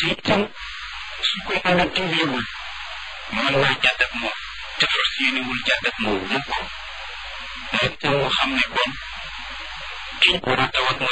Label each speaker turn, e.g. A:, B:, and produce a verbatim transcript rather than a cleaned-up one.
A: te itam su ko yàlla diglewul mën naa jàdd ak moom te fas yéenewul jàdd ak moom mukk moom itam mu xam ne kon kiñ war a tawat mooy